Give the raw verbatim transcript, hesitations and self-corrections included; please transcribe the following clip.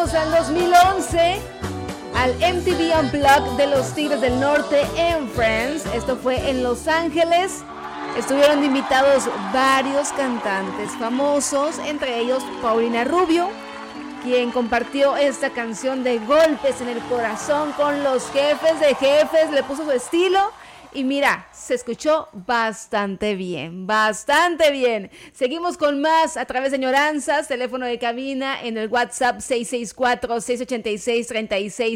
Viajamos al dos mil once, al M T V Unplugged de los Tigres del Norte en Friends. Esto fue en Los Ángeles. Estuvieron invitados varios cantantes famosos, entre ellos Paulina Rubio, quien compartió esta canción de Golpes en el Corazón con los Jefes de Jefes, le puso su estilo y mira, se escuchó bastante bien, bastante bien. Seguimos con más a través de Ñoranzas, teléfono de cabina en el WhatsApp seis seis cuatro, seis ocho seis, tres seis